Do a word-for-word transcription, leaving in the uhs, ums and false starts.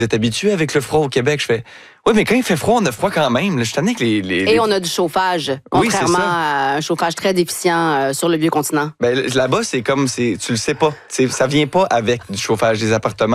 Vous êtes habitué avec le froid au Québec? Je fais, oui, mais quand il fait froid, on a froid quand même. Là, je suis tanné que les, les, Et les... on a du chauffage, Oui, contrairement c'est ça. à un chauffage très déficient euh, sur le vieux continent. Ben, là-bas, c'est comme, c'est, tu le sais pas. C'est, ça vient pas avec du chauffage des appartements.